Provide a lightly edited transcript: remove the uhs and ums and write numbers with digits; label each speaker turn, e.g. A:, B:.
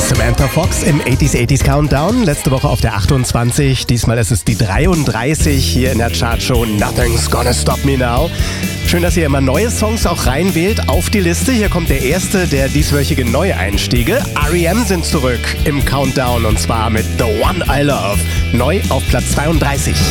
A: Samantha Fox im 80s Countdown. Letzte Woche auf der 28, diesmal ist es die 33 hier in der Chartshow Nothing's Gonna Stop Me Now. Schön, dass ihr immer neue Songs auch reinwählt auf die Liste. Hier kommt der erste der dieswöchige Neueinstiege. R.E.M. sind zurück im Countdown und zwar mit The One I Love. Neu auf Platz 32.